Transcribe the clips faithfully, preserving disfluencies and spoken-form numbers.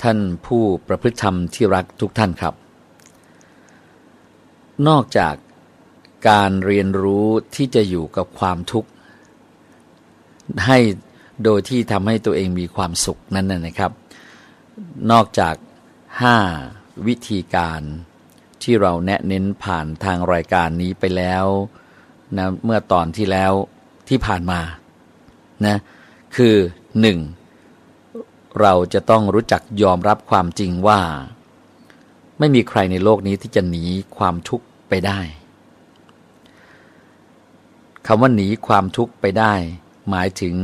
ท่านผู้ประพฤติธรรมที่รักทุกท่านครับนอกจากการเรียนรู้ที่จะอยู่กับความทุกข์ให้โดยที่ทำให้ตัวเองมีความสุขนั้นนะครับนอกจากห้าวิธีการที่เราแนะเน้นผ่านทางรายการนี้ไปแล้วนะเมื่อตอนที่แล้วที่ผ่านมานะคือหนึ่งเราจะต้องรู้จักยอมรับความจริงว่าไม่มีใครในโลกนี้ที่จะหนีความทุกข์ไปได้คำว่าหนีความทุกข์ไปได้หมายถึง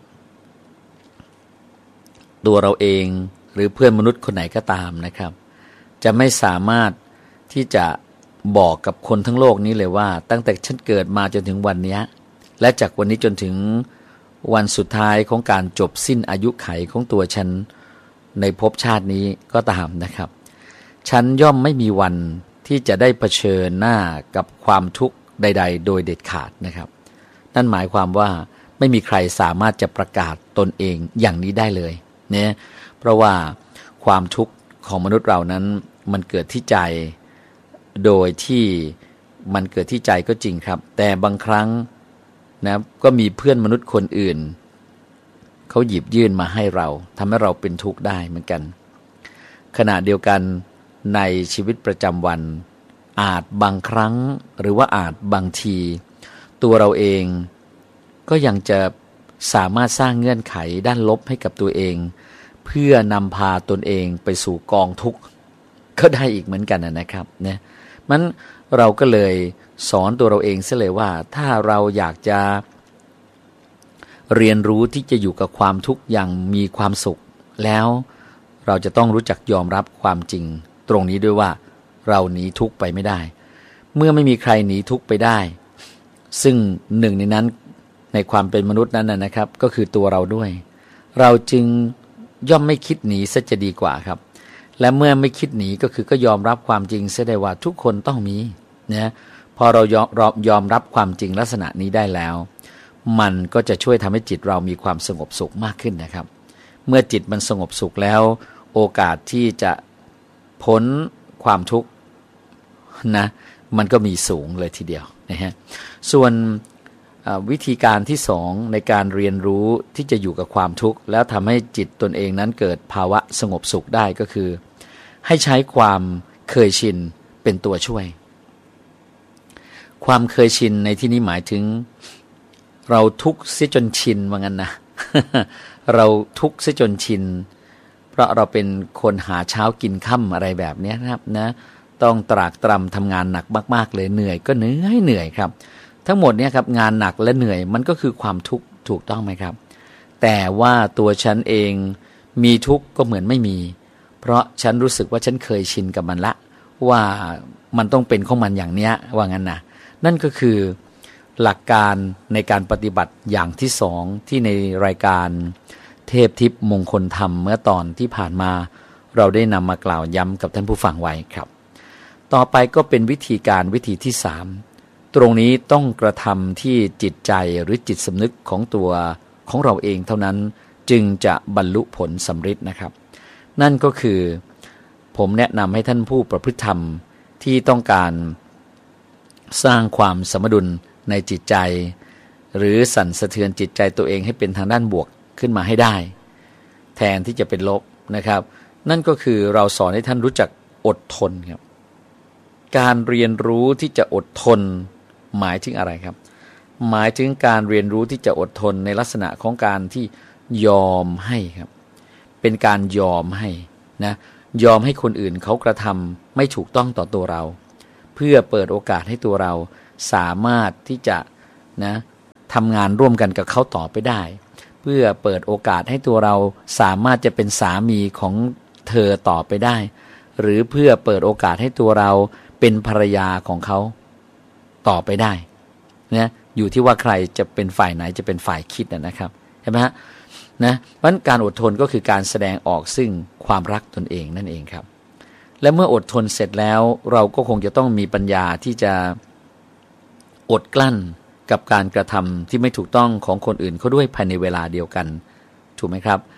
ตัวเราเองหรือเพื่อนมนุษย์คนไหนก็ตามนะครับจะไม่สามารถที่จะบอกกับคนทั้งโลกนี้เลยว่าตั้งแต่ฉันเกิดมาจนถึงวันนี้และจากวันนี้จนถึงวันสุดท้ายของการจบสิ้นอายุไขของตัวฉันในภพชาตินี้ก็ตามนะครับฉันย่อมไม่มีวันที่จะได้เผชิญหน้ากับความทุกข์ใดๆโดยเด็ดขาดนะครับนั่นหมายความว่าไม่มีใครสามารถจะประกาศตนเองอย่างนี้ได้เลยเนี่ยเพราะว่าความทุกข์ของมนุษย์เรานั้นมันเกิดที่ใจโดยที่มันเกิดที่ใจก็จริงครับแต่บางครั้งนะก็มีเพื่อนมนุษย์คนอื่นเขาหยิบยื่นมาให้เราทำให้เราเป็นทุกข์ได้เหมือนกันขณะเดียวกันในชีวิตประจำวันอาจบางครั้งหรือว่าอาจบางทีตัวเราเองก็ยังจะสามารถสร้างเงื่อนไขด้านลบให้กับตัวเองเพื่อนำพาตนเองไปสู่กองทุกข์ก็ได้อีกเหมือนกันนะครับเนี่ยมันเราก็เลยสอนตัวเราเองซะเลยว่าถ้าเราอยากจะเรียนรู้ที่จะอยู่กับความทุกข์อย่างมีความสุขแล้วเราจะต้องรู้จักยอมรับความจริงตรงนี้ด้วยว่าเราหนีทุกข์ไปไม่ได้เมื่อไม่มีใครหนีทุกข์ไปได้ซึ่งหนึ่งในนั้นในความเป็นมนุษย์นั้นนะครับก็คือตัวเราด้วยเราจึงย่อมไม่คิดหนีซะจะดีกว่าครับและเมื่อไม่คิดหนีก็คือก็ยอมรับความจริงเสียได้ว่าทุกคนต้องมีนะพอเรายอมยอมรับความจริงลักษณะนี้ได้แล้วมันก็จะช่วยทำให้จิตเรามีความสงบสุขมากขึ้นนะครับเมื่อจิตมันสงบสุขแล้วโอกาสที่จะพ้นความทุกข์นะมันก็มีสูงเลยทีเดียวนะฮะส่วนวิธีการที่สองในการเรียนรู้ที่จะอยู่กับความทุกข์แล้วทำให้จิตตนเองนั้นเกิดภาวะสงบสุขได้ก็คือให้ใช้ความเคยชินเป็นตัวช่วยความเคยชินในที่นี้หมายถึงเราทุกข์เสียจนชินว่างั้นนะ เราทุกข์เสียจนชินเพราะเราเป็นคนหาเช้ากินค่ำอะไรแบบนี้นะครับนะต้องตรากตรำทำงานหนักมากๆเลยเหนื่อยก็เหนื่อยเหนื่อยครับทั้งหมดเนี่ยครับงานหนักและเหนื่อยมันก็คือความทุกข์ถูกต้องไหมครับแต่ว่าตัวฉันเองมีทุกข์ก็เหมือนไม่มีเพราะฉันรู้สึกว่าฉันเคยชินกับมันละว่ามันต้องเป็นของมันอย่างเนี้ยว่างั้นนะนั่นก็คือหลักการในการปฏิบัติอย่างที่สองที่ในรายการเทพทิพย์มงคลธรรมเมื่อตอนที่ผ่านมาเราได้นำมากล่าวย้ำกับท่านผู้ฟังไว้ครับต่อไปก็เป็นวิธีการวิธีที่สามตรงนี้ต้องกระทำที่จิตใจหรือจิตสำนึกของตัวของเราเองเท่านั้นจึงจะบรรลุผลสำเร็จนะครับนั่นก็คือผมแนะนำให้ท่านผู้ประพฤติธรรมที่ต้องการสร้างความสมดุลในจิตใจหรือสั่นสะเทือนจิตใจตัวเองให้เป็นทางด้านบวกขึ้นมาให้ได้แทนที่จะเป็นลบนะครับนั่นก็คือเราสอนให้ท่านรู้จักอดทนครับการเรียนรู้ที่จะอดทนหมายถึงอะไรครับหมายถึงการเรียนรู้ที่จะอดทนในลักษณะของการที่ยอมให้ครับเป็นการยอมให้นะยอมให้คนอื่นเขากระทำไม่ถูกต้องต่อตัวเราเพื่อเปิดโอกาสให้ตัวเราสามารถที่จะนะทำงานร่วมกันกับเขาต่อไปได้เพื่อเปิดโอกาสให้ตัวเราสามารถจะเป็นสามีของเธอต่อไปได้หรือเพื่อเปิดโอกาสให้ตัวเราเป็นภรรยาของเขาต่อไปได้นะอยู่ที่ว่าใครจะเป็นฝ่ายไหนจะเป็นฝ่ายคิดนะครับใช่ไหมฮะนะเพราะการอดทนก็คือการแสดงออกซึ่งความรักตนเองนั่นเองครับและเมื่ออดทนเสร็จแล้วเราก็คงจะต้องมีปัญญาที่จะอดกลั้นกับการกระทำที่ไม่ถูกต้องของคนอื่นเขาด้วยภายในเวลาเดียวกันถูกไหมครับเพ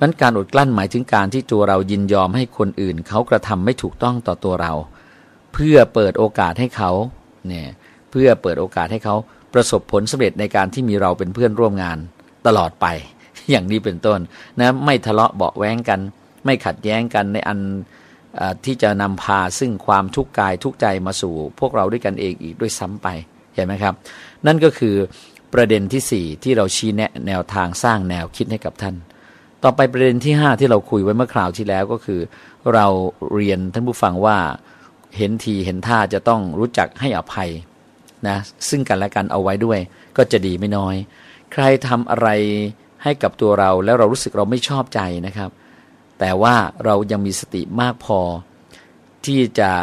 นั้นการอดกลั้นหมายถึงการที่ตัวเรายินยอมให้คนอื่นเขากระทำไม่ถูกต้องต่อตัวเราเพื่อเปิดโอกาสให้เขาเนี่ยเพื่อเปิดโอกาสให้เขาประสบผลสำเร็จในการที่มีเราเป็นเพื่อนร่วมงานตลอดไปอย่างนี้เป็นต้นนะไม่ทะเลาะเบาะแว้งกันไม่ขัดแย้งกันในอันที่จะนำพาซึ่งความทุกข์กายทุกข์ใจมาสู่พวกเราด้วยกันเองอีกด้วยซ้ำไปเห็นไหมครับนั่นก็คือประเด็นที่สี่ที่เราชี้แนะแนวทางสร้างแนวคิดให้กับท่านต่อไปประเด็นที่ห้าที่เราคุยไว้เมื่อคราวที่แล้วก็คือเราเรียนท่านผู้ฟังว่าเห็นทีเห็นท่าจะต้องรู้จักให้อภัยนะซึ่งกันและกันเอาไว้ด้วยก็จะดีไม่น้อยใครทำอะไรให้กับตัวเราแล้วเรารู้สึกเราไม่ชอบใจนะครับแต่ว่าเรายังมีสติมากพอที่จะ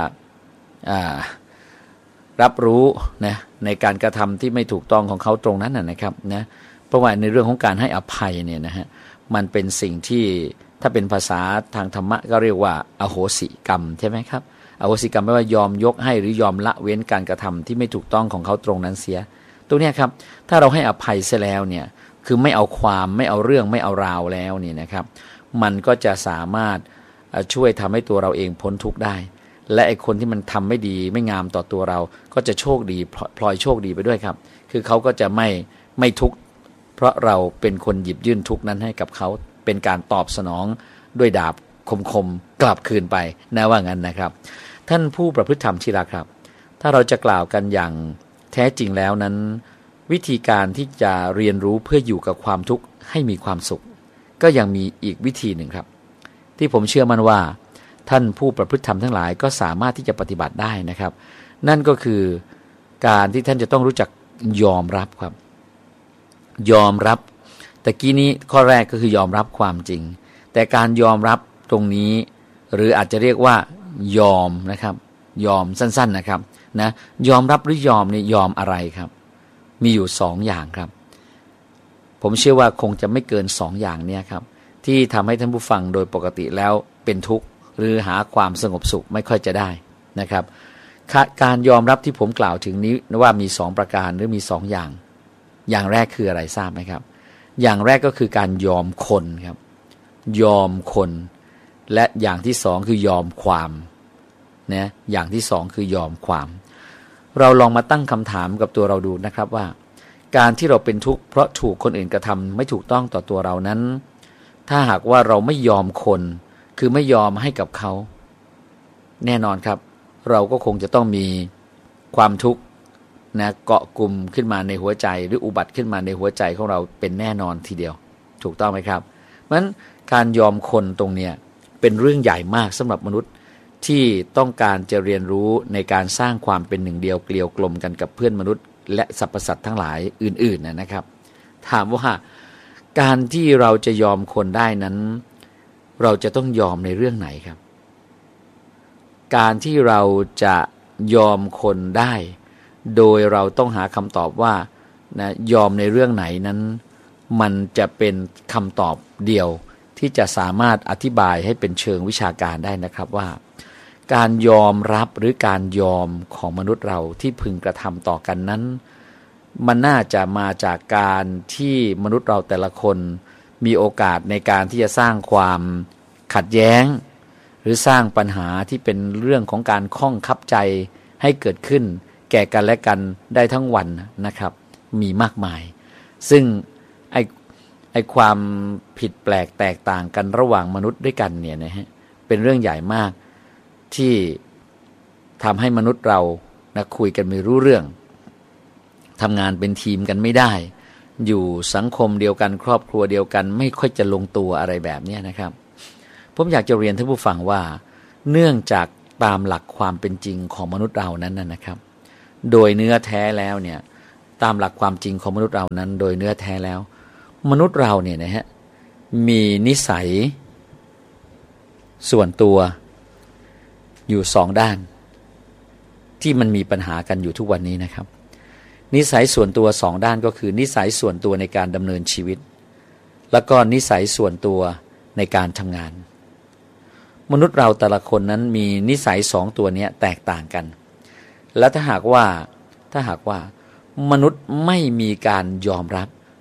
รับรู้นะในการกระทำที่ไม่ถูกต้องของเขาตรงนั้นนะครับนะเพราะว่าในเรื่องของการให้อภัยเนี่ยนะฮะมันเป็นสิ่งที่ถ้าเป็นภาษาทางธรรมะก็เรียกว่าอโหสิกรรมใช่ไหมครับอโหสิกรรมแปลว่ายอมยกให้หรือยอมละเว้นการกระทำที่ไม่ถูกต้องของเขาตรงนั้นเสียตรงนี้ครับถ้าเราให้อภัยเสียแล้วเนี่ยคือไม่เอาความไม่เอาเรื่องไม่เอาราวแล้วเนี่ยนะครับมันก็จะสามารถช่วยทำให้ตัวเราเองพ้นทุกข์ได้และไอ้คนที่มันทำไม่ดีไม่งามต่อตัวเราก็จะโชคดีพลอยโชคดีไปด้วยครับคือเขาก็จะไม่ไม่ทุกข์เพราะเราเป็นคนหยิบยื่นทุกข์นั้นให้กับเขาเป็นการตอบสนองด้วยดาบคมๆกลับคืนไปนะว่างั้นนะครับท่านผู้ประพฤติธรรมที่รักครับถ้าเราจะกล่าวกันอย่างแท้จริงแล้วนั้นวิธีการที่จะเรียนรู้เพื่ออยู่กับความทุกข์ให้มีความสุขก็ยังมีอีกวิธีหนึ่งครับที่ผมเชื่อมั่นว่าท่านผู้ประพฤติธรรมทั้งหลายก็สามารถที่จะปฏิบัติได้นะครับนั่นก็คือการที่ท่านจะต้องรู้จักยอมรับครับยอมรับแต่กี้นี้ข้อแรกก็คือยอมรับความจริงแต่การยอมรับตรงนี้หรืออาจจะเรียกว่ายอมนะครับยอมสั้นๆนะครับนะยอมรับหรือยอมนี่ยอมอะไรครับมีอยู่สองอย่างครับผมเชื่อว่าคงจะไม่เกินสองอย่างนี้ครับที่ทำให้ท่านผู้ฟังโดยปกติแล้วเป็นทุกข์หรือหาความสงบสุขไม่ค่อยจะได้นะครับการยอมรับที่ผมกล่าวถึงนี้ว่ามีสองประการหรือมีสองอย่างอย่างแรกคืออะไรทราบไหมครับอย่างแรกก็คือการยอมคนครับยอมคนและอย่างที่สองคือยอมความนะอย่างที่สองคือยอมความเราลองมาตั้งคำถามกับตัวเราดูนะครับว่าการที่เราเป็นทุกข์เพราะถูกคนอื่นกระทำไม่ถูกต้องต่อตัวเรานั้นถ้าหากว่าเราไม่ยอมคนคือไม่ยอมให้กับเขาแน่นอนครับเราก็คงจะต้องมีความทุกข์นะเกาะกลุ่มขึ้นมาในหัวใจหรืออุบัติขึ้นมาในหัวใจของเราเป็นแน่นอนทีเดียวถูกต้องไหมครับเพราะฉะนั้นการยอมคนตรงเนี้ยเป็นเรื่องใหญ่มากสำหรับมนุษย์ที่ต้องการจะเรียนรู้ในการสร้างความเป็นหนึ่งเดียวเกลียวกลมกันกับเพื่อนมนุษย์และสรรพสัตว์ทั้งหลายอื่นๆนะครับถามว่าการที่เราจะยอมคนได้นั้นเราจะต้องยอมในเรื่องไหนครับการที่เราจะยอมคนได้โดยเราต้องหาคำตอบว่านะยอมในเรื่องไหนนั้นมันจะเป็นคำตอบเดียวที่จะสามารถอธิบายให้เป็นเชิงวิชาการได้นะครับว่าการยอมรับหรือการยอมของมนุษย์เราที่พึงกระทำต่อกันนั้นมันน่าจะมาจากการที่มนุษย์เราแต่ละคนมีโอกาสในการที่จะสร้างความขัดแย้งหรือสร้างปัญหาที่เป็นเรื่องของการข้องคับใจให้เกิดขึ้นแก่กันและกันได้ทั้งวันนะครับมีมากมายซึ่งไอ้ไอ้ความผิดแปลกแตกต่างกันระหว่างมนุษย์ด้วยกันเนี่ยนะฮะเป็นเรื่องใหญ่มากที่ทำให้มนุษย์เรานะคุยกันไม่รู้เรื่องทำงานเป็นทีมกันไม่ได้อยู่สังคมเดียวกันครอบครัวเดียวกันไม่ค่อยจะลงตัวอะไรแบบนี้นะครับผมอยากจะเรียนท่านผู้ฟังว่าเนื่องจากตามหลักความเป็นจริงของมนุษย์เรานั้นนะครับโดยเนื้อแท้แล้วเนี่ยตามหลักความจริงของมนุษย์เรานั้นโดยเนื้อแท้แล้วมนุษย์เราเนี่ยนะฮะมีนิสัยส่วนตัวอยู่สองด้านที่มันมีปัญหากันอยู่ทุกวันนี้นะครับนิสัยส่วนตัวสองด้านก็คือนิสัยส่วนตัวในการดำเนินชีวิตแล้วก็นิสัยส่วนตัวในการทำงานมนุษย์เราแต่ละคนนั้นมีนิสัยสองตัวนี้แตกต่างกันและถ้าหากว่าถ้าหากว่ามนุษย์ไม่มีการยอมรับ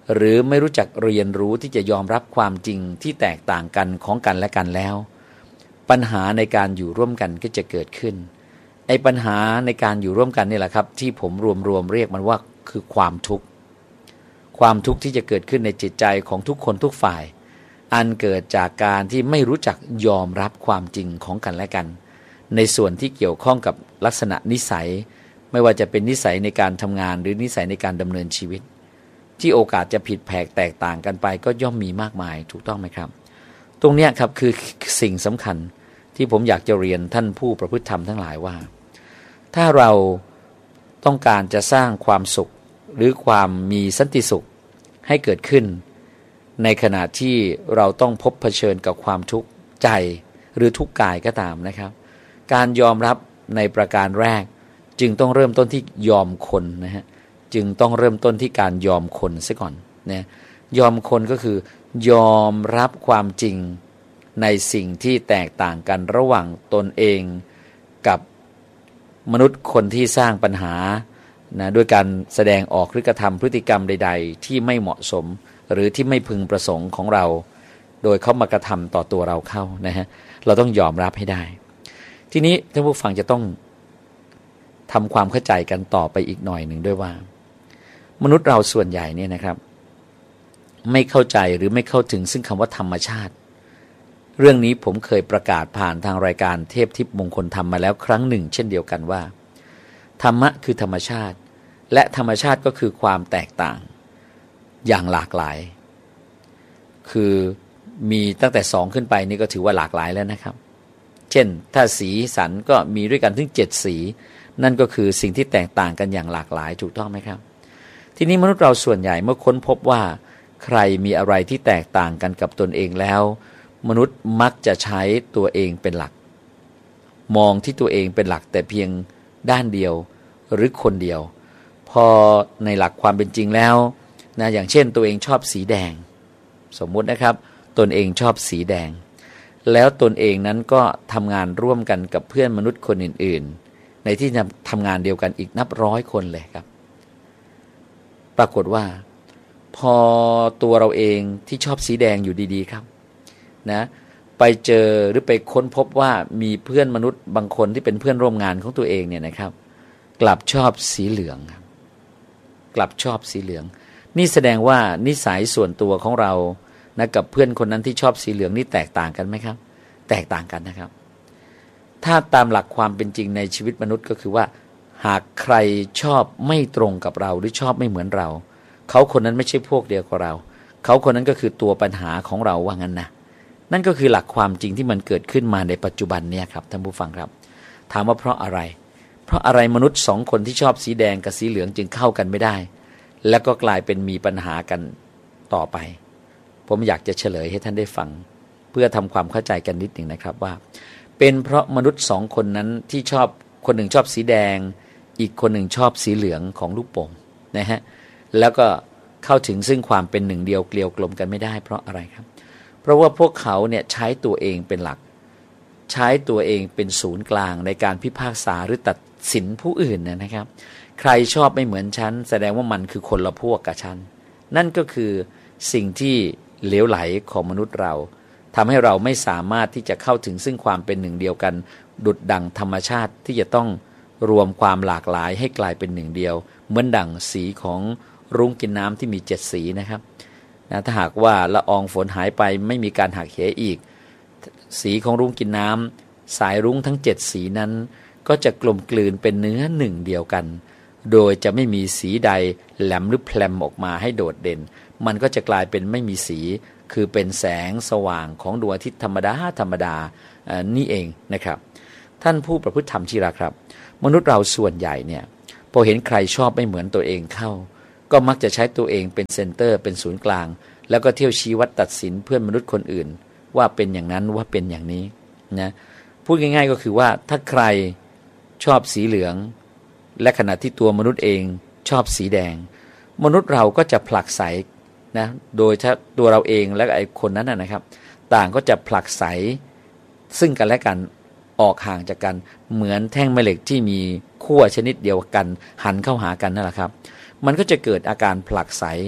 หรือไม่รู้จักเรียนรู้ที่จะยอมรับความจริงที่แตกต่างกันของกันและกันแล้วปัญหาในการอยู่ร่วมกันก็จะเกิดขึ้นไอ้ปัญหาในการอยู่ร่วมกันนี่แหละครับที่ผมรวมๆเรียกมันว่าคือความทุกข์ความทุกข์ที่จะเกิดขึ้นในจิตใจของทุกคนทุกฝ่ายอันเกิดจากการที่ไม่รู้จักยอมรับความจริงของกันและกันในส่วนที่เกี่ยวข้องกับลักษณะนิสัยไม่ว่าจะเป็นนิสัยในการทำงานหรือนิสัยในการดำเนินชีวิตที่โอกาสจะผิดแผกแตกต่างกันไปก็ย่อมมีมากมายถูกต้องไหมครับตรงนี้ครับคือสิ่งสำคัญที่ผมอยากจะเรียนท่านผู้ประพฤติธรรมทั้งหลายว่าถ้าเราต้องการจะสร้างความสุขหรือความมีสันติสุขให้เกิดขึ้นในขณะที่เราต้องพบเผชิญกับความทุกข์ใจหรือทุกข์กายก็ตามนะครับการยอมรับในประการแรกจึงต้องเริ่มต้นที่ยอมคนนะฮะจึงต้องเริ่มต้นที่การยอมคนซะก่อนนะยอมคนก็คือยอมรับความจริงในสิ่งที่แตกต่างกันระหว่างตนเองกับมนุษย์คนที่สร้างปัญหานะด้วยการแสดงออกหรือกระทำพฤติกรรมใดๆที่ไม่เหมาะสมหรือที่ไม่พึงประสงค์ของเราโดยเขามากระทำต่อตัวเราเข้านะฮะเราต้องยอมรับให้ได้ทีนี้ท่านผู้ฟังจะต้องทำความเข้าใจกันต่อไปอีกหน่อยหนึ่งด้วยว่ามนุษย์เราส่วนใหญ่เนี่ยนะครับไม่เข้าใจหรือไม่เข้าถึงซึ่งคำว่าธรรมชาติเรื่องนี้ผมเคยประกาศผ่านทางรายการเทพทิพย์มงคลธรรมมาแล้วครั้งหนึ่งเช่นเดียวกันว่าธรรมะคือธรรมชาติและธรรมชาติก็คือความแตกต่างอย่างหลากหลายคือมีตั้งแต่สองขึ้นไปนี่ก็ถือว่าหลากหลายแล้วนะครับเช่นถ้าสีสันก็มีด้วยกันถึงเจ็ดสีนั่นก็คือสิ่งที่แตกต่างกันอย่างหลากหลายถูกต้องไหมครับทีนี้มนุษย์เราส่วนใหญ่เมื่อค้นพบว่าใครมีอะไรที่แตกต่างกันกับตนเองแล้วมนุษย์มักจะใช้ตัวเองเป็นหลักมองที่ตัวเองเป็นหลักแต่เพียงด้านเดียวหรือคนเดียวพอในหลักความเป็นจริงแล้วนะอย่างเช่นตัวเองชอบสีแดงสมมุตินะครับตนเองชอบสีแดงแล้วตนเองนั้นก็ทำงานร่วมกันกับเพื่อนมนุษย์คนอื่นๆในที่ทำงานเดียวกันอีกนับร้อยคนเลยครับปรากฏว่าพอตัวเราเองที่ชอบสีแดงอยู่ดีๆครับนะไปเจอหรือไปค้นพบว่ามีเพื่อนมนุษย์บางคนที่เป็นเพื่อนร่วมงานของตัวเองเนี่ยนะครับกลับชอบสีเหลืองกลับชอบสีเหลืองนี่แสดงว่านิสัยส่วนตัวของเรานะกับเพื่อนคนนั้นที่ชอบสีเหลืองนี่แตกต่างกันไหมครับแตกต่างกันนะครับถ้าตามหลักความเป็นจริงในชีวิตมนุษย์ก็คือว่าหากใครชอบไม่ตรงกับเราหรือชอบไม่เหมือนเราเขาคนนั้นไม่ใช่พวกเดียวกับเราเขาคนนั้นก็คือตัวปัญหาของเราว่างั้นนะนั่นก็คือหลักความจริงที่มันเกิดขึ้นมาในปัจจุบันเนี่ยครับท่านผู้ฟังครับถามว่าเพราะอะไรเพราะอะไรมนุษย์สองคนที่ชอบสีแดงกับสีเหลืองจึงเข้ากันไม่ได้แล้วก็กลายเป็นมีปัญหากันต่อไปผมอยากจะเฉลยให้ท่านได้ฟังเพื่อทำความเข้าใจกันนิดหนึ่งนะครับว่าเป็นเพราะมนุษย์สองคนนั้นที่ชอบคนหนึ่งชอบสีแดงอีกคนหนึ่งชอบสีเหลืองของลูกโป่งนะฮะแล้วก็เข้าถึงซึ่งความเป็นหนึ่งเดียวเกลียวกลมกันไม่ได้เพราะอะไรครับเพราะว่าพวกเขาเนี่ยใช้ตัวเองเป็นหลักใช้ตัวเองเป็นศูนย์กลางในการพิพากษาหรือตัดสินผู้อื่นนะครับใครชอบไม่เหมือนฉันแสดงว่ามันคือคนละพวกกับฉันนั่นก็คือสิ่งที่เหลวไหลของมนุษย์เราทำให้เราไม่สามารถที่จะเข้าถึงซึ่งความเป็นหนึ่งเดียวกันดุจดั่งธรรมชาติที่จะต้องรวมความหลากหลายให้กลายเป็นหนึ่งเดียวเหมือนดั่งสีของรุ้งกินน้ำที่มีเจ็ดสีนะครับนะถ้าหากว่าละอองฝนหายไปไม่มีการหักเหอีกสีของรุ้งกินน้ำสายรุ้งทั้งเจ็ดสีนั้นก็จะกลมกลืนเป็นเนื้อหนึ่งเดียวกันโดยจะไม่มีสีใดแหลมหรือแพลมออกมาให้โดดเด่นมันก็จะกลายเป็นไม่มีสีคือเป็นแสงสว่างของดวงอาทิตย์ธรรมดาธรรมดานี่เองนะครับท่านผู้ประพฤติธรรมที่รักครับมนุษย์เราส่วนใหญ่เนี่ยพอเห็นใครชอบไม่เหมือนตัวเองเข้าก็มักจะใช้ตัวเองเป็นเซนเตอร์เป็นศูนย์กลางแล้วก็เที่ยวชี้วัดตัดสินเพื่อนมนุษย์คนอื่นว่าเป็นอย่างนั้นว่าเป็นอย่างนี้นะพูดง่ายๆก็คือว่าถ้าใครชอบสีเหลืองและขณะที่ตัวมนุษย์เองชอบสีแดงมนุษย์เราก็จะผลักไสนะโดยถ้าตัวเราเองและไอ้คนนั้นนะครับต่างก็จะผลักไสซึ่งกันและกันออกห่างจากกันเหมือนแท่งแม่เหล็กที่มีขั้วชนิดเดียวกันหันเข้าหากันนั่นแหละครับมันก็จะเกิดอาการผลักไส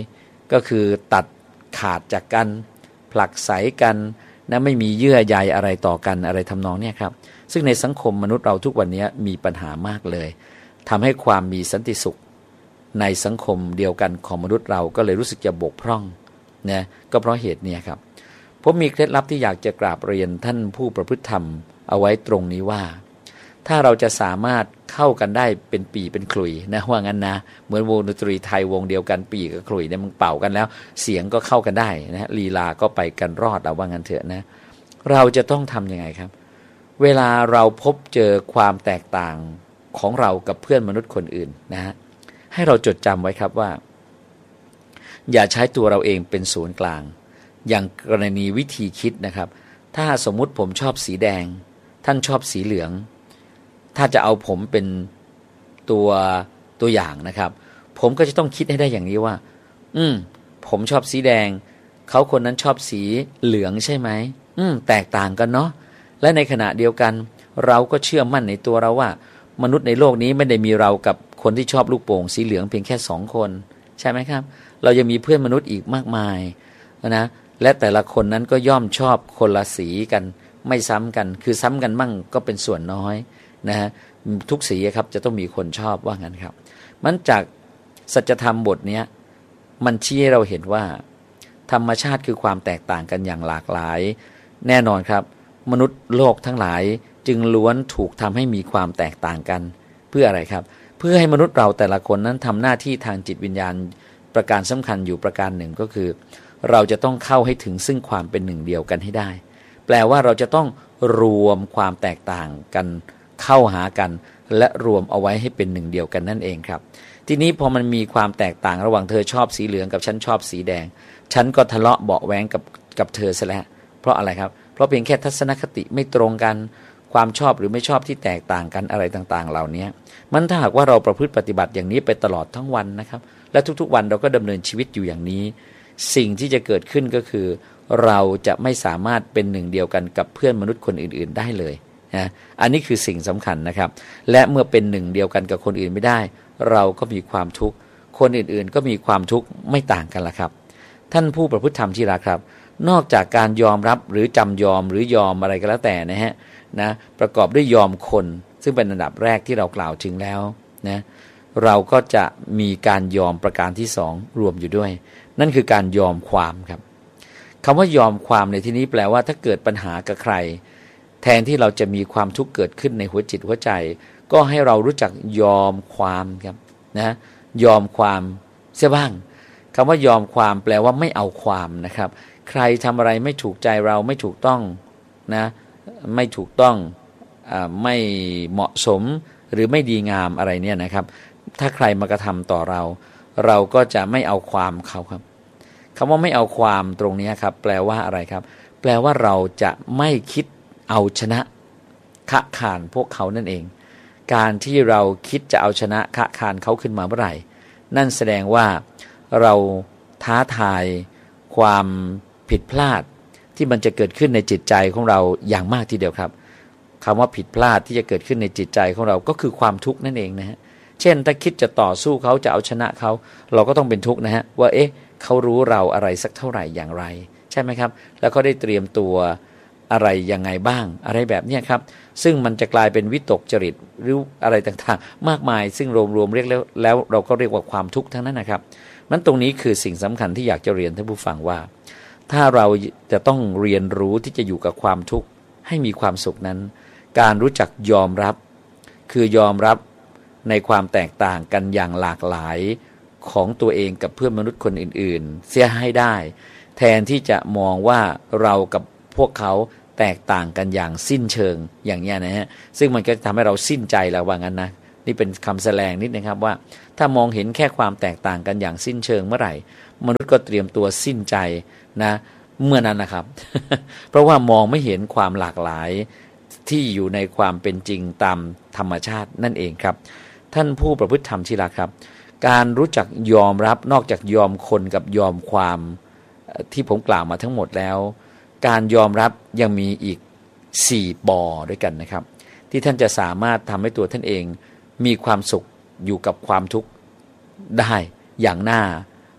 ก็คือตัดขาดจากกันผลักไสกันนะไม่มีเยื่อใยอะไรต่อกันอะไรทำนองนี้ครับซึ่งในสังคมมนุษย์เราทุกวันนี้มีปัญหามากเลยทำให้ความมีสันติสุขในสังคมเดียวกันของมนุษย์เราก็เลยรู้สึกจะบกพร่องนะก็เพราะเหตุนี้ครับผมมีเคล็ดลับที่อยากจะกราบเรียนท่านผู้ประพฤติธรรมเอาไว้ตรงนี้ว่าถ้าเราจะสามารถเข้ากันได้เป็นปีเป็นขลุ่ยนะว่างั้นนะเหมือนวงดนตรีไทยวงเดียวกันปีกับขลุ่ยเนี่ยมันเป่ากันแล้วเสียงก็เข้ากันได้นะลีลาก็ไปกันรอดเอาว่างั้นเถอะนะเราจะต้องทำยังไงครับเวลาเราพบเจอความแตกต่างของเรากับเพื่อนมนุษย์คนอื่นนะฮะให้เราจดจำไว้ครับว่าอย่าใช้ตัวเราเองเป็นศูนย์กลางอย่างกรณีวิธีคิดนะครับถ้าสมมุติผมชอบสีแดงท่านชอบสีเหลืองถ้าจะเอาผมเป็นตัวตัวอย่างนะครับผมก็จะต้องคิดให้ได้อย่างนี้ว่าอืมผมชอบสีแดงเขาคนนั้นชอบสีเหลืองใช่ไหมอืมแตกต่างกันเนาะและในขณะเดียวกันเราก็เชื่อมั่นในตัวเราว่ามนุษย์ในโลกนี้ไม่ได้มีเรากับคนที่ชอบลูกโป่งสีเหลืองเพียงแค่สองคนใช่ไหมครับเรายังมีเพื่อนมนุษย์อีกมากมายนะและแต่ละคนนั้นก็ย่อมชอบคนละสีกันไม่ซ้ำกันคือซ้ำกันมั่งก็เป็นส่วนน้อยนะฮะทุกสีครับจะต้องมีคนชอบว่างั้นครับมันจากสัจธรรมบทนี้มันชี้ให้เราเห็นว่าธรรมชาติคือความแตกต่างกันอย่างหลากหลายแน่นอนครับมนุษย์โลกทั้งหลายจึงล้วนถูกทำให้มีความแตกต่างกันเพื่ออะไรครับเพื่อให้มนุษย์เราแต่ละคนนั้นทำหน้าที่ทางจิตวิญญาณประการสำคัญอยู่ประการหนึ่งก็คือเราจะต้องเข้าให้ถึงซึ่งความเป็นหนึ่งเดียวกันให้ได้แปลว่าเราจะต้องรวมความแตกต่างกันเข้าหากันและรวมเอาไว้ให้เป็นหนึ่งเดียวกันนั่นเองครับทีนี้พอมันมีความแตกต่างระหว่างเธอชอบสีเหลืองกับฉันชอบสีแดงฉันก็ทะเลาะเบาะแว้งกับกับเธอซะแล้วเพราะอะไรครับเพราะเพียงแค่ทัศนคติไม่ตรงกันความชอบหรือไม่ชอบที่แตกต่างกันอะไรต่างๆเหล่านี้มันถ้าหากว่าเราประพฤติปฏิบัติอย่างนี้ไปตลอดทั้งวันนะครับและทุกๆวันเราก็ดำเนินชีวิตอยู่อย่างนี้สิ่งที่จะเกิดขึ้นก็คือเราจะไม่สามารถเป็นหนึ่งเดียวกันกับเพื่อนมนุษย์คนอื่นๆได้เลยนะอันนี้คือสิ่งสำคัญนะครับและเมื่อเป็นหนึ่งเดียวกันกับคนอื่นไม่ได้เราก็มีความทุกข์คนอื่นๆก็มีความทุกข์ไม่ต่างกันละครับท่านผู้ประพฤติธรรมที่รักครับนอกจากการยอมรับหรือจำยอมหรือยอมอะไรก็แล้วแต่นะฮะนะประกอบด้วยยอมคนซึ่งเป็นอันดับแรกที่เรากล่าวถึงแล้วนะเราก็จะมีการยอมประการที่สองรวมอยู่ด้วยนั่นคือการยอมความครับคำว่ายอมความในที่นี้แปลว่าถ้าเกิดปัญหากับใครแทนที่เราจะมีความทุกข์เกิดขึ้นในหัวจิตหัวใจก็ให้เรารู้จักยอมความครับนะยอมความเสียบ้างคำว่ายอมความแปลว่าไม่เอาความนะครับใครทำอะไรไม่ถูกใจเราไม่ถูกต้องนะไม่ถูกต้องอ่าไม่เหมาะสมหรือไม่ดีงามอะไรเนี่ยนะครับถ้าใครมากระทำต่อเราเราก็จะไม่เอาความเขาครับคำว่าไม่เอาความตรงนี้ครับแปลว่าอะไรครับแปลว่าเราจะไม่คิดเอาชนะคะคานพวกเขานั่นเองการที่เราคิดจะเอาชนะคะคานเขาขึ้นมาเมื่อไหร่นั่นแสดงว่าเราท้าทายความผิดพลาดที่มันจะเกิดขึ้นในจิตใจของเราอย่างมากทีเดียวครับคำว่าผิดพลาดที่จะเกิดขึ้นในจิตใจของเราก็คือความทุกข์นั่นเองนะฮะเช่นถ้าคิดจะต่อสู้เขาจะเอาชนะเขาเราก็ต้องเป็นทุกข์นะฮะว่าเอ๊ะเขารู้เราอะไรสักเท่าไหร่อย่างไรใช่ไหมครับแล้วก็ได้เตรียมตัวอะไรยังไงบ้างอะไรแบบนี้ครับซึ่งมันจะกลายเป็นวิตกจริตหรืออะไรต่างๆมากมายซึ่งรวมๆเรียกแล้วแล้วเราก็เรียกว่าความทุกข์ทั้งนั้นนะครับนั้นตรงนี้คือสิ่งสำคัญที่อยากจะเรียนท่านผู้ฟังว่าถ้าเราจะต้องเรียนรู้ที่จะอยู่กับความทุกข์ให้มีความสุขนั้นการรู้จักยอมรับคือยอมรับในความแตกต่างกันอย่างหลากหลายของตัวเองกับเพื่อนมนุษย์คนอื่นๆเสียให้ได้แทนที่จะมองว่าเรากับพวกเขาแตกต่างกันอย่างสิ้นเชิงอย่างนี้นะฮะซึ่งมันก็ทำให้เราสิ้นใจแล้วว่างั้นนะนี่เป็นคำแสดงนิดนะครับว่าถ้ามองเห็นแค่ความแตกต่างกันอย่างสิ้นเชิงเมื่อไหร่มนุษย์ก็เตรียมตัวสิ้นใจนะเมื่อนั้นนะครับ เพราะว่ามองไม่เห็นความหลากหลายที่อยู่ในความเป็นจริงตามธรรมชาตินั่นเองครับท่านผู้ประพฤติธรรมที่รักครับการรู้จักยอมรับนอกจากยอมคนกับยอมความที่ผมกล่าวมาทั้งหมดแล้วการยอมรับยังมีอีกสี่ปอด้วยกันนะครับที่ท่านจะสามารถทำให้ตัวท่านเองมีความสุขอยู่กับความทุกข์ได้อย่างน่า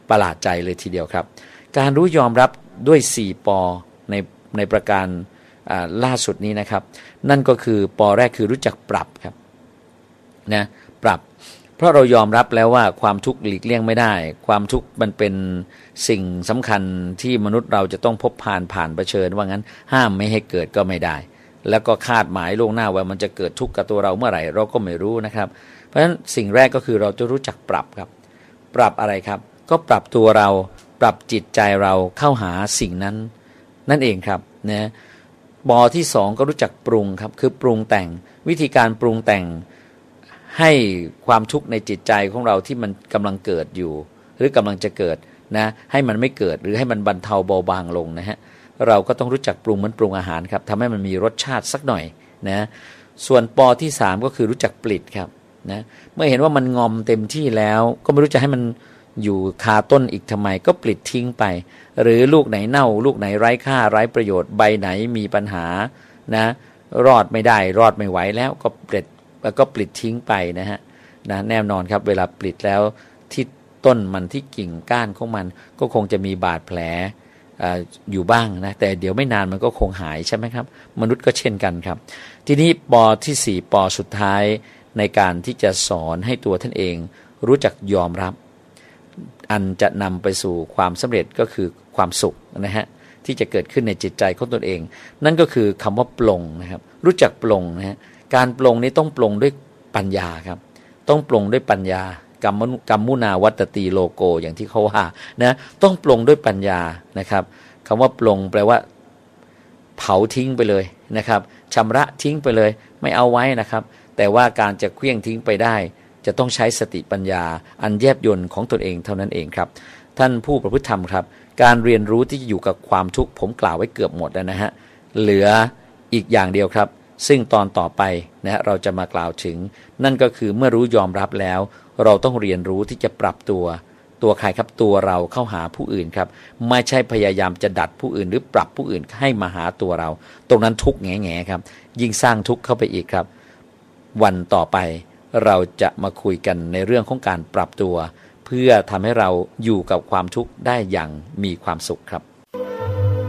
ประหลาดใจเลยทีเดียวครับการรู้ยอมรับด้วยสี่ปอในในประการล่าสุดนี้นะครับนั่นก็คือปอแรกคือรู้จักปรับครับนะปรับเพราะเรายอมรับแล้วว่าความทุกข์หลีกเลี่ยงไม่ได้ความทุกข์มันเป็นสิ่งสำคัญที่มนุษย์เราจะต้องพบผ่านผ่านเผชิญว่างั้นห้ามไม่ให้เกิดก็ไม่ได้แล้วก็คาดหมายล่วงหน้าว่ามันจะเกิดทุกข์กับตัวเราเมื่อไหร่เราก็ไม่รู้นะครับเพราะฉะนั้นสิ่งแรกก็คือเราจะรู้จักปรับครับปรับอะไรครับก็ปรับตัวเราปรับจิตใจเราเข้าหาสิ่งนั้นนั่นเองครับนะปอที่สองก็รู้จักปรุงครับคือปรุงแต่งวิธีการปรุงแต่งให้ความทุกข์ในจิตใจของเราที่มันกำลังเกิดอยู่หรือกำลังจะเกิดนะให้มันไม่เกิดหรือให้มันบรรเทาเบาบางลงนะฮะเราก็ต้องรู้จักปรุงเหมือนปรุงอาหารครับทำให้มันมีรสชาติสักหน่อยนะส่วนปอที่สามก็คือรู้จักปลิดครับนะเมื่อเห็นว่ามันงอมเต็มที่แล้วก็ไม่รู้จะให้มันอยู่คาต้นอีกทำไมก็ปลิดทิ้งไปหรือลูกไหนเน่าลูกไหนไร้ค่าไร้ประโยชน์ใบไหนมีปัญหานะรอดไม่ได้รอดไม่ไหวแล้วก็ปลิดแล้วก็ปลิดทิ้งไปนะฮะนะแน่นอนครับเวลาปลิดแล้วที่ต้นมันที่กิ่งก้านของมันก็คงจะมีบาดแผล อ, อยู่บ้างนะแต่เดี๋ยวไม่นานมันก็คงหายใช่ไหมครับมนุษย์ก็เช่นกันครับทีนี้ปอที่สี่ปอสุดท้ายในการที่จะสอนให้ตัวท่านเองรู้จักยอมรับอันจะนำไปสู่ความสำเร็จก็คือความสุขนะฮะที่จะเกิดขึ้นในจิตใจของตนเองนั่นก็คือคำว่าปลงนะครับรู้จักปลงนะฮะการปลงนี้ต้องปลงด้วยปัญญาครับต้องปลงด้วยปัญญากรรมกรรมุนาวัตติโลโกอย่างที่เขาว่านะต้องปลงด้วยปัญญานะครับคำว่าปลงแปลว่าเผาทิ้งไปเลยนะครับชำระทิ้งไปเลยไม่เอาไว้นะครับแต่ว่าการจะเคลื่องทิ้งไปได้จะต้องใช้สติปัญญาอันแยบยลของตนเองเท่านั้นเองครับท่านผู้ประพฤติธรรมครับการเรียนรู้ที่จะอยู่กับความทุกข์ผมกล่าวไว้เกือบหมดแล้วนะฮะเหลืออีกอย่างเดียวครับซึ่งตอนต่อไปนะฮะเราจะมากล่าวถึงนั่นก็คือเมื่อรู้ยอมรับแล้วเราต้องเรียนรู้ที่จะปรับตัวตัวใครครับตัวเราเข้าหาผู้อื่นครับไม่ใช่พยายามจะดัดผู้อื่นหรือปรับผู้อื่นให้มาหาตัวเราตรงนั้นทุกข์แง่ๆครับยิ่งสร้างทุกข์เข้าไปอีกครับวันต่อไปเราจะมาคุยกันในเรื่องของการปรับตัวเพื่อทำให้เราอยู่กับความทุกข์ได้อย่างมีความสุขครับ